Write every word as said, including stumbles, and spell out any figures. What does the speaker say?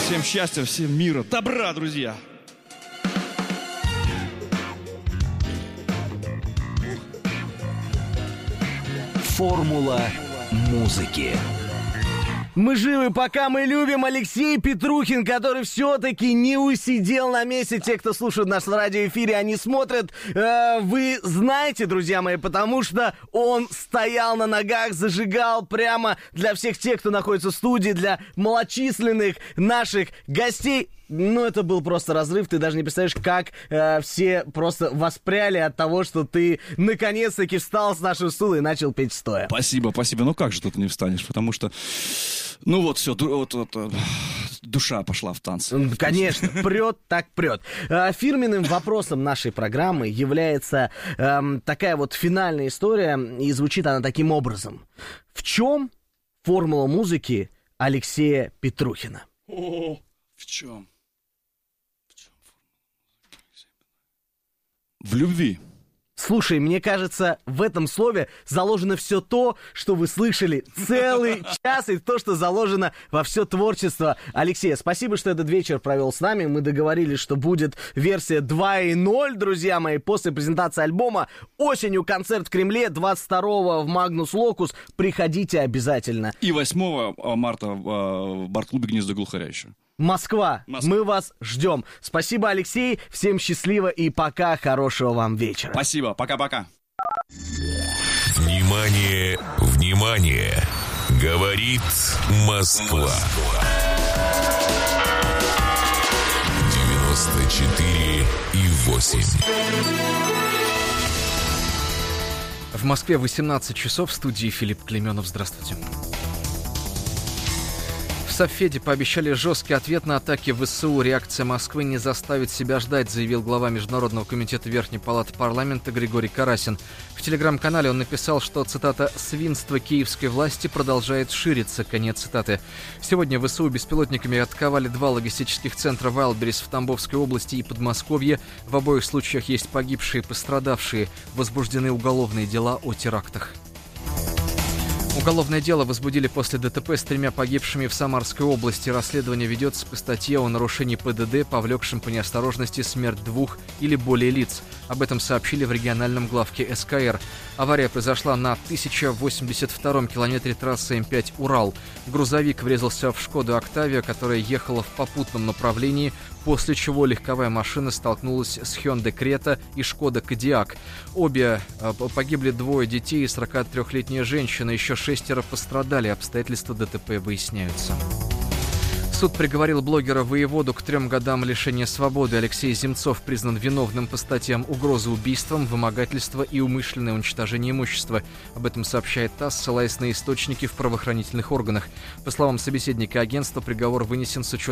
всем счастья, всем мира, добра, друзья. Формула музыки. Мы живы, пока мы любим. Алексей Петрухин, который все-таки не усидел на месте. Те, кто слушают нас в радиоэфире, они смотрят. Э, вы знаете, друзья мои, потому что он стоял на ногах, зажигал прямо для всех тех, кто находится в студии, для малочисленных наших гостей. Ну, это был просто разрыв. Ты даже не представляешь, как э, все просто воспряли от того, что ты наконец-таки встал с нашего стула и начал петь стоя. Спасибо, спасибо. Ну как же тут не встанешь, потому что, ну вот все, вот, вот, вот, душа пошла в танцы. Конечно, прет так прет. Э, фирменным вопросом нашей программы является э, такая вот финальная история, и звучит она таким образом. В чем формула музыки Алексея Петрухина? О, в чем? В любви. Слушай, мне кажется, в этом слове заложено все то, что вы слышали целый час, и то, что заложено во все творчество Алексея. Спасибо, что этот вечер провел с нами. Мы договорились, что будет версия два ноль, друзья мои, после презентации альбома. Осенью концерт в Кремле, двадцать второго в Магнус Локус. Приходите обязательно. И восьмого марта в бар-клубе «Гнездо глухаря» еще. Москва, Москва, мы вас ждем. Спасибо, Алексей, всем счастливо и пока, хорошего вам вечера. Спасибо, пока-пока. Внимание, внимание, говорит Москва. девяносто четыре и восемь. В Москве восемнадцать часов, в студии Филипп Клейменов. Здравствуйте. В Совфеде пообещали жесткий ответ на атаки ВСУ. Реакция Москвы не заставит себя ждать, заявил глава Международного комитета Верхней палаты парламента Григорий Карасин. В телеграм-канале он написал, что, цитата, «свинство киевской власти продолжает шириться», конец цитаты. Сегодня ВСУ беспилотниками атаковали два логистических центра Вайлдберрис в Тамбовской области и Подмосковье. В обоих случаях есть погибшие и пострадавшие. Возбуждены уголовные дела о терактах. Уголовное дело возбудили после ДТП с тремя погибшими в Самарской области. Расследование ведется по статье о нарушении ПДД, повлекшем по неосторожности смерть двух или более лиц. Об этом сообщили в региональном главке СКР. Авария произошла на тысяча восемьдесят втором километре трассы М пять «Урал». Грузовик врезался в «Шкоду Октавия», которая ехала в попутном направлении, после чего легковая машина столкнулась с Hyundai Creta и «Шкода Кодиак». Обе э, погибли двое детей и сорокатрёхлетняя женщина, еще шестеро пострадали, обстоятельства ДТП выясняются. Суд приговорил блогера Воеводу к трем годам лишения свободы. Алексей Земцов признан виновным по статьям угрозы убийством, вымогательство и умышленное уничтожение имущества. Об этом сообщает ТАСС, ссылаясь на источники в правоохранительных органах. По словам собеседника агентства, приговор вынесен с учетом